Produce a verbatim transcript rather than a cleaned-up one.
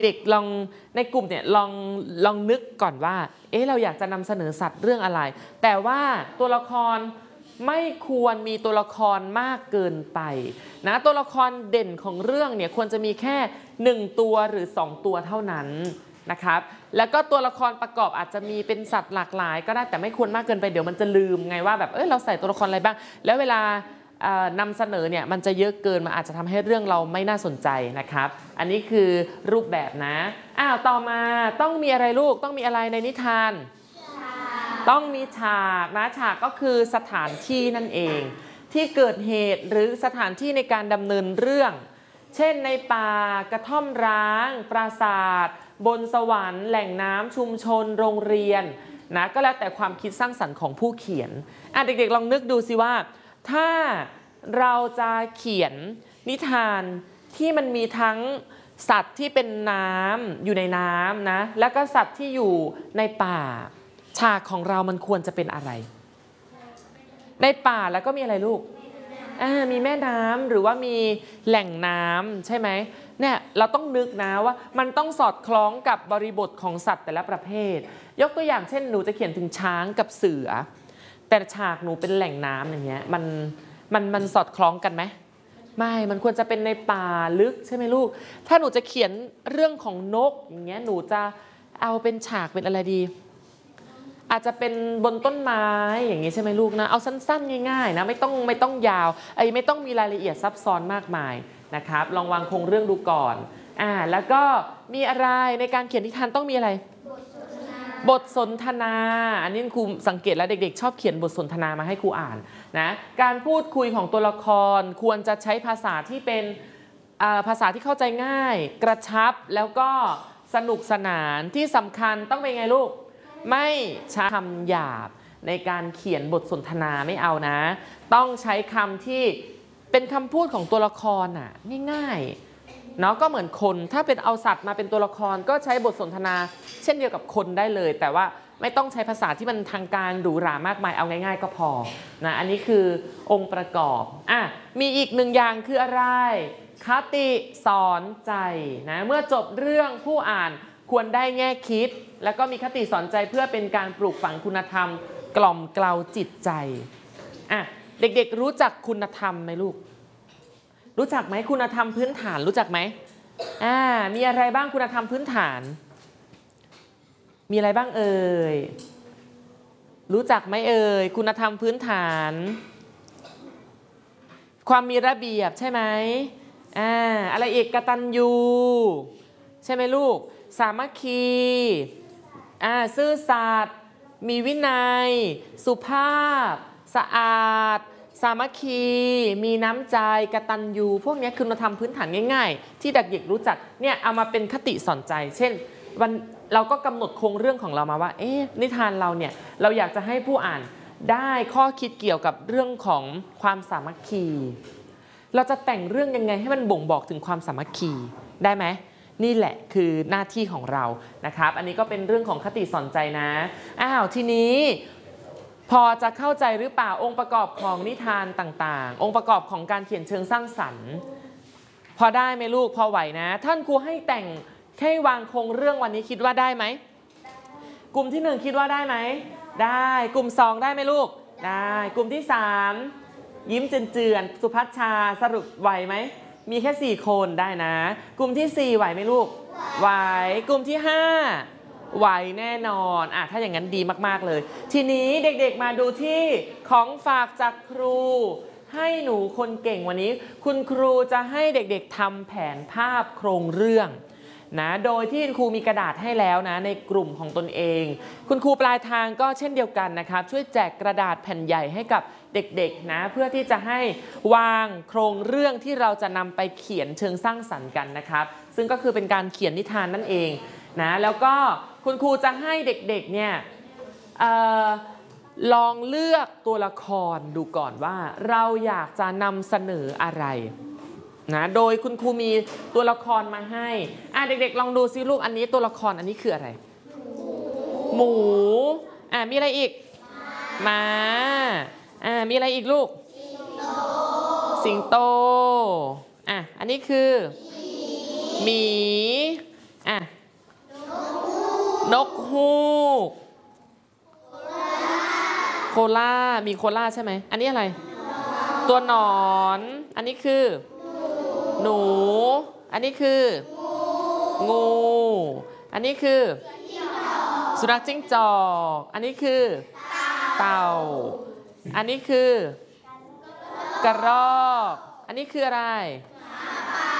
เด็กลองในกลุ่มเนี่ยลองลองนึกก่อนว่าเอ๊ะเราอยากจะนำเสนอสัตว์เรื่องอะไรแต่ว่าตัวละครไม่ควรมีตัวละครมากเกินไปนะตัวละครเด่นของเรื่องเนี่ยควรจะมีแค่หนึ่งตัวหรือสองตัวเท่านั้นนะครับแล้วก็ตัวละครประกอบอาจจะมีเป็นสัตว์หลากหลายก็ได้แต่ไม่ควรมากเกินไปเดี๋ยวมันจะลืมไงว่าแบบเออเราใส่ตัวละครอะไรบ้างแล้วเวลานำเสนอเนี่ยมันจะเยอะเกินมันอาจจะทำให้เรื่องเราไม่น่าสนใจนะครับอันนี้คือรูปแบบนะอ้าวต่อมาต้องมีอะไรลูกต้องมีอะไรในนิทานต้องมีฉากนะฉากก็คือสถานที่นั่นเองที่เกิดเหตุหรือสถานที่ในการดำเนินเรื่องเช่นในป่ากระท่อมร้างปราสาทบนสวรรค์แหล่งน้ำชุมชนโรงเรียนนะก็แล้วแต่ความคิดสร้างสรรค์ของผู้เขียนอ่ะเด็กๆลองนึกดูสิว่าถ้าเราจะเขียนนิทานที่มันมีทั้งสัตว์ที่เป็นน้ำอยู่ในน้ำนะแล้วก็สัตว์ที่อยู่ในป่าฉากของเรามันควรจะเป็นอะไรในป่าแล้วก็มีอะไรลูกมีแม่น้ำหรือว่ามีแหล่งน้ำใช่ไหมเนี่ยเราต้องนึกนะว่ามันต้องสอดคล้องกับบริบทของสัตว์แต่ละประเภทยกตัวอย่างเช่นหนูจะเขียนถึงช้างกับเสือแต่ฉากหนูเป็นแหล่งน้ำอย่างเงี้ยมันมันมันสอดคล้องกันไหมไม่มันควรจะเป็นในป่าลึกใช่ไหมลูกถ้าหนูจะเขียนเรื่องของนกอย่างเงี้ยหนูจะเอาเป็นฉากเป็นอะไรดีอาจจะเป็นบนต้นไม้อย่างนี้ใช่ไหมลูกนะเอาสั้นๆง่ายๆนะไม่ต้องไม่ต้องยาวไอ้ไม่ต้องมีรายละเอียดซับซ้อนมากมายนะครับลองวางโครงเรื่องดูก่อนอ่าแล้วก็มีอะไรในการเขียนนิทานต้องมีอะไรบทสนทนาอันนี้ครูสังเกตแล้วเด็กๆชอบเขียนบทสนทนามาให้ครูอ่านนะการพูดคุยของตัวละครควรจะใช้ภาษาที่เป็นภาษาที่เข้าใจง่ายกระชับแล้วก็สนุกสนานที่สำคัญต้องเป็นไงลูกไม่ใช้คำหยาบในการเขียนบทสนทนาไม่เอานะต้องใช้คำที่เป็นคำพูดของตัวละครอ่ะง่ายๆเนาะก็เหมือนคนถ้าเป็นเอาสัตว์มาเป็นตัวละครก็ใช้บทสนทนาเช่นเดียวกับคนได้เลยแต่ว่าไม่ต้องใช้ภาษาที่มันทางการหรูหรามากมายเอาง่ายๆก็พอนะอันนี้คือองค์ประกอบอ่ะมีอีกหนึ่งอย่างคืออะไรคติสอนใจนะเมื่อจบเรื่องผู้อ่านควรได้แง่คิดแล้วก็มีคติสอนใจเพื่อเป็นการปลูกฝังคุณธรรมกล่อมเกลาจิตใจอ่ะเด็กๆรู้จักคุณธรรมไหมลูกรู้จักไหมคุณธรรมพื้นฐานรู้จักไหมอ่ามีอะไรบ้างคุณธรรมพื้นฐานมีอะไรบ้างเอ่ยรู้จักไหมเอ่ยคุณธรรมพื้นฐานความมีระเบียบใช่ไหมอ่าอะไรอีกกตัญญูใช่ไหมลูกสามัคคีอ่าซื่อสัตย์มีวินัยสุภาพสะอาดสามัคคีมีน้ำใจกตัญญูพวกนี้คุณธรรมพื้นฐานง่ายๆที่เด็กๆรู้จักเนี่ยเอามาเป็นคติสอนใจเช่นวันเราก็กำหนดโครงเรื่องของเรามาว่าเอ๊ะนิทานเราเนี่ยเราอยากจะให้ผู้อ่านได้ข้อคิดเกี่ยวกับเรื่องของความสามัคคีเราจะแต่งเรื่องยังไงให้มันบ่งบอกถึงความสามัคคีได้ไหมนี่แหละคือหน้าที่ของเรานะครับอันนี้ก็เป็นเรื่องของคติสอนใจนะอ้าวทีนี้พอจะเข้าใจหรือเปล่าองค์ประกอบของนิทานต่างๆองค์ประกอบของการเขียนเชิงสร้างสรรค์พอได้ไหมลูกพอไหวนะท่านครูให้แต่งแค่วางโครงเรื่องวันนี้คิดว่าได้ไหมกลุ่มที่หนึ่งคิดว่าได้ไหมได้กลุ่มสองได้ไหมลูกได้กลุ่มที่สามยิ้มเจือนๆสุภัชชาสรุปไหวไหมมีแค่สี่คนได้นะกลุ่มที่สี่ไหวไหมลูกไหวกลุ่มที่ห้าไหวแน่นอนอ่ะถ้าอย่างนั้นดีมากๆเลยทีนี้เด็กๆมาดูที่ของฝากจากครูให้หนูคนเก่งวันนี้คุณครูจะให้เด็กๆทำแผนภาพโครงเรื่องนะโดยที่คุณครูมีกระดาษให้แล้วนะในกลุ่มของตนเองคุณครูปลายทางก็เช่นเดียวกันนะครับช่วยแจกกระดาษแผ่นใหญ่ให้กับเด็กๆนะเพื่อที่จะให้วางโครงเรื่องที่เราจะนำไปเขียนเชิงสร้างสรรค์กันนะครับซึ่งก็คือเป็นการเขียนนิทานนั่นเองนะแล้วก็คุณครูจะให้เด็กๆเนี่ยเอ่อลองเลือกตัวละครดูก่อนว่าเราอยากจะนำเสนออะไรนะโดยคุณครูมีตัวละครมาให้อ่ะเด็กๆลองดูซิลูกอันนี้ตัวละครอันนี้คืออะไรหมูอ่ะมีอะไรอีกม้าอ่ะมีอะไรอีกลูกสิงโตอ่ะอันนี้คือหมีอ่ะนกฮูกโคล่ามีโคล่าใช่ไหมอันนี้อะไรตัวหนอนอันนี้คือหนูอันนี้คืองูอันนี้คือสุนัขจิ้งจอกอันนี้คือเต่าอันนี้คือกระรอกอันนี้คืออะไร